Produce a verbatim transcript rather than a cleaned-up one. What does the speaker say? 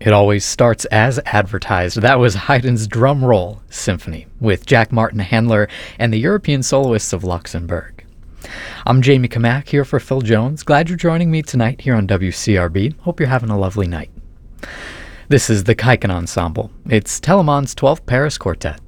It always starts as advertised. That was Haydn's Drum Roll Symphony with Jack Martin Handler and the European Soloists of Luxembourg. I'm Jamie Kamak here for Phil Jones. Glad you're joining me tonight here on W C R B. Hope you're having a lovely night. This is the Kaiken Ensemble. It's Telemann's twelfth Paris Quartet.